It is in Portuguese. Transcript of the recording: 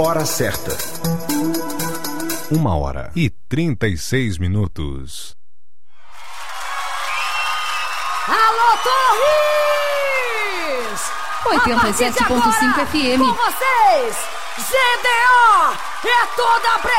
Hora certa. 1h36. Alô, Torres! 87.5 FM. Com vocês, GDO é toda a